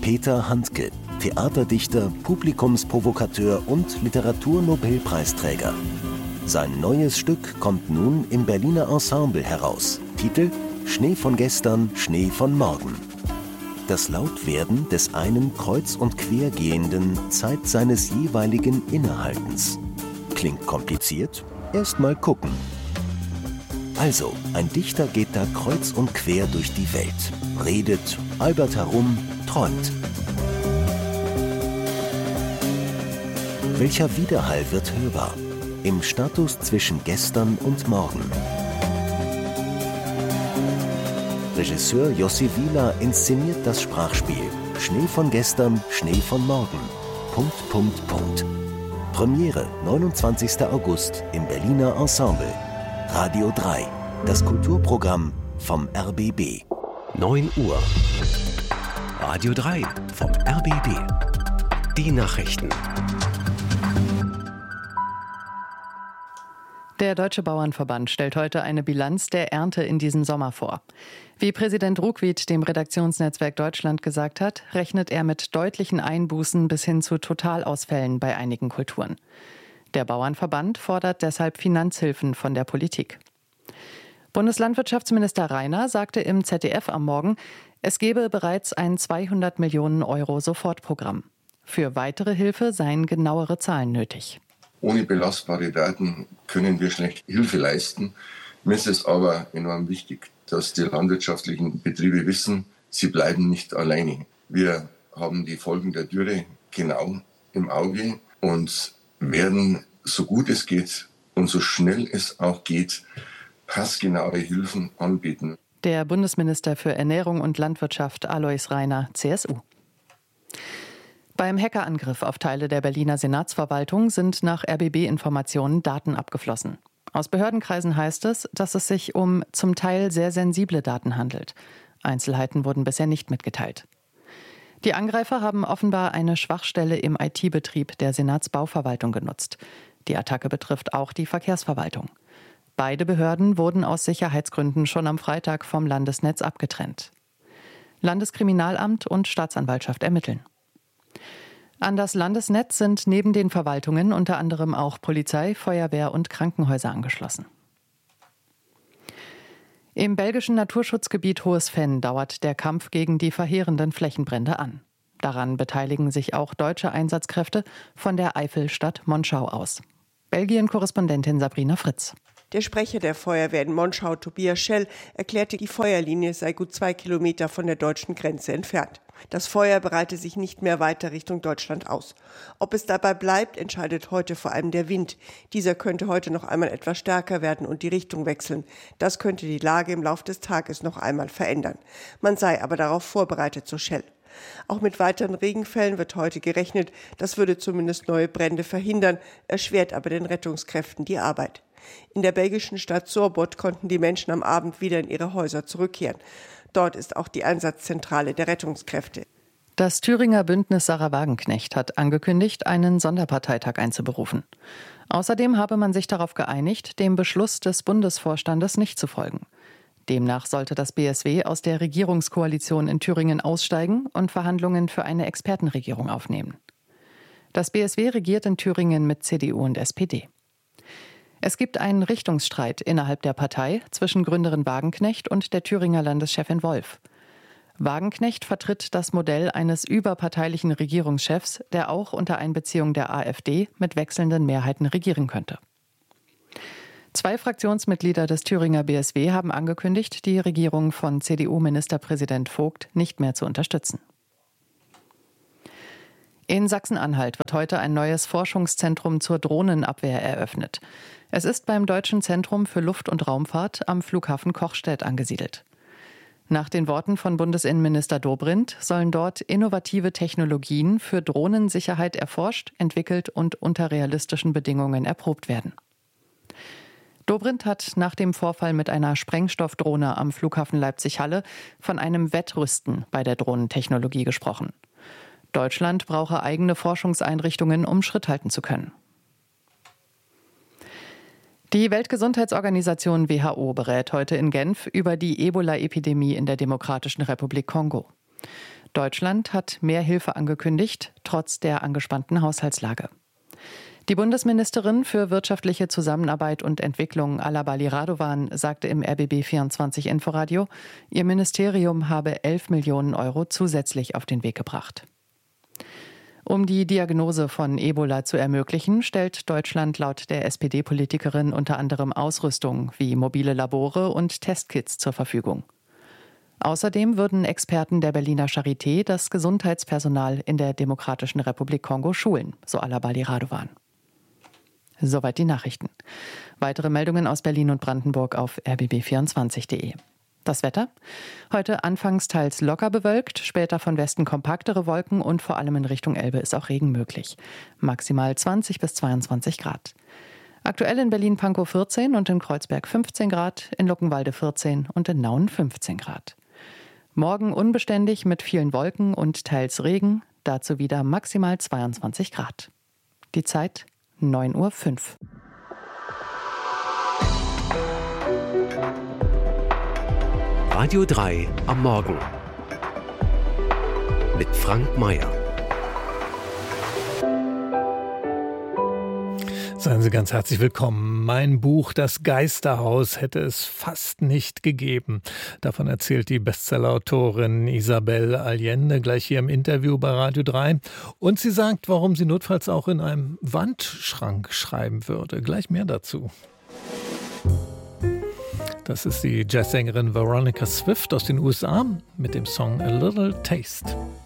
Peter Handke, Theaterdichter, Publikumsprovokateur und Literaturnobelpreisträger. Sein neues Stück kommt nun im Berliner Ensemble heraus. Titel: Schnee von gestern, Schnee von morgen. Das Lautwerden des einen kreuz- und quergehenden Zeit seines jeweiligen Innehaltens. Klingt kompliziert? Erst mal gucken. Also, ein Dichter geht da kreuz und quer durch die Welt, redet, albert herum, träumt. Welcher Widerhall wird hörbar? Im Status zwischen gestern und morgen. Regisseur Jossi Wieler inszeniert das Sprachspiel Schnee von gestern, Schnee von morgen. ... Premiere 29. August im Berliner Ensemble. Radio 3, das Kulturprogramm vom RBB. 9 Uhr. Radio 3 vom RBB. Die Nachrichten. Der Deutsche Bauernverband stellt heute eine Bilanz der Ernte in diesem Sommer vor. Wie Präsident Ruckwied dem Redaktionsnetzwerk Deutschland gesagt hat, rechnet er mit deutlichen Einbußen bis hin zu Totalausfällen bei einigen Kulturen. Der Bauernverband fordert deshalb Finanzhilfen von der Politik. Bundeslandwirtschaftsminister Rainer sagte im ZDF am Morgen, es gebe bereits ein 200 Millionen Euro Sofortprogramm. Für weitere Hilfe seien genauere Zahlen nötig. Ohne belastbare Daten können wir schlecht Hilfe leisten. Mir ist es aber enorm wichtig, dass die landwirtschaftlichen Betriebe wissen, sie bleiben nicht alleine. Wir haben die Folgen der Dürre genau im Auge und werden, so gut es geht und so schnell es auch geht, passgenaue Hilfen anbieten. Der Bundesminister für Ernährung und Landwirtschaft Alois Rainer, CSU. Beim Hackerangriff auf Teile der Berliner Senatsverwaltung sind nach RBB-Informationen Daten abgeflossen. Aus Behördenkreisen heißt es, dass es sich um zum Teil sehr sensible Daten handelt. Einzelheiten wurden bisher nicht mitgeteilt. Die Angreifer haben offenbar eine Schwachstelle im IT-Betrieb der Senatsbauverwaltung genutzt. Die Attacke betrifft auch die Verkehrsverwaltung. Beide Behörden wurden aus Sicherheitsgründen schon am Freitag vom Landesnetz abgetrennt. Landeskriminalamt und Staatsanwaltschaft ermitteln. An das Landesnetz sind neben den Verwaltungen unter anderem auch Polizei, Feuerwehr und Krankenhäuser angeschlossen. Im belgischen Naturschutzgebiet Hohes Venn dauert der Kampf gegen die verheerenden Flächenbrände an. Daran beteiligen sich auch deutsche Einsatzkräfte von der Eifelstadt Monschau aus. Belgien-Korrespondentin Sabrina Fritz. Der Sprecher der Feuerwehr in Monschau, Tobias Schell, erklärte, die Feuerlinie sei gut 2 Kilometer von der deutschen Grenze entfernt. Das Feuer breite sich nicht mehr weiter Richtung Deutschland aus. Ob es dabei bleibt, entscheidet heute vor allem der Wind. Dieser könnte heute noch einmal etwas stärker werden und die Richtung wechseln. Das könnte die Lage im Laufe des Tages noch einmal verändern. Man sei aber darauf vorbereitet, so Schell. Auch mit weiteren Regenfällen wird heute gerechnet. Das würde zumindest neue Brände verhindern, erschwert aber den Rettungskräften die Arbeit. In der belgischen Stadt Sorbot konnten die Menschen am Abend wieder in ihre Häuser zurückkehren. Dort ist auch die Einsatzzentrale der Rettungskräfte. Das Thüringer Bündnis Sarah Wagenknecht hat angekündigt, einen Sonderparteitag einzuberufen. Außerdem habe man sich darauf geeinigt, dem Beschluss des Bundesvorstandes nicht zu folgen. Demnach sollte das BSW aus der Regierungskoalition in Thüringen aussteigen und Verhandlungen für eine Expertenregierung aufnehmen. Das BSW regiert in Thüringen mit CDU und SPD. Es gibt einen Richtungsstreit innerhalb der Partei zwischen Gründerin Wagenknecht und der Thüringer Landeschefin Wolf. Wagenknecht vertritt das Modell eines überparteilichen Regierungschefs, der auch unter Einbeziehung der AfD mit wechselnden Mehrheiten regieren könnte. 2 Fraktionsmitglieder des Thüringer BSW haben angekündigt, die Regierung von CDU-Ministerpräsident Vogt nicht mehr zu unterstützen. In Sachsen-Anhalt wird heute ein neues Forschungszentrum zur Drohnenabwehr eröffnet. Es ist beim Deutschen Zentrum für Luft- und Raumfahrt am Flughafen Kochstedt angesiedelt. Nach den Worten von Bundesinnenminister Dobrindt sollen dort innovative Technologien für Drohnensicherheit erforscht, entwickelt und unter realistischen Bedingungen erprobt werden. Dobrindt hat nach dem Vorfall mit einer Sprengstoffdrohne am Flughafen Leipzig-Halle von einem Wettrüsten bei der Drohnentechnologie gesprochen. Deutschland brauche eigene Forschungseinrichtungen, um Schritt halten zu können. Die Weltgesundheitsorganisation WHO berät heute in Genf über die Ebola-Epidemie in der Demokratischen Republik Kongo. Deutschland hat mehr Hilfe angekündigt, trotz der angespannten Haushaltslage. Die Bundesministerin für wirtschaftliche Zusammenarbeit und Entwicklung Alabali Radovan sagte im RBB24 Inforadio, ihr Ministerium habe 11 Millionen Euro zusätzlich auf den Weg gebracht. Um die Diagnose von Ebola zu ermöglichen, stellt Deutschland laut der SPD-Politikerin unter anderem Ausrüstung wie mobile Labore und Testkits zur Verfügung. Außerdem würden Experten der Berliner Charité das Gesundheitspersonal in der Demokratischen Republik Kongo schulen, so Alabali Radovan. Soweit die Nachrichten. Weitere Meldungen aus Berlin und Brandenburg auf rbb24.de. Das Wetter? Heute anfangs teils locker bewölkt, später von Westen kompaktere Wolken und vor allem in Richtung Elbe ist auch Regen möglich. Maximal 20 bis 22 Grad. Aktuell in Berlin-Pankow 14 und in Kreuzberg 15 Grad, in Luckenwalde 14 und in Nauen 15 Grad. Morgen unbeständig mit vielen Wolken und teils Regen, dazu wieder maximal 22 Grad. Die Zeit 9:05 Uhr. Radio 3 am Morgen mit Frank Mayer. Seien Sie ganz herzlich willkommen. Mein Buch »Das Geisterhaus« hätte es fast nicht gegeben. Davon erzählt die Bestsellerautorin Isabel Allende gleich hier im Interview bei Radio 3. Und sie sagt, warum sie notfalls auch in einem Wandschrank schreiben würde. Gleich mehr dazu. Das ist die Jazzsängerin Veronica Swift aus den USA mit dem Song A Little Taste.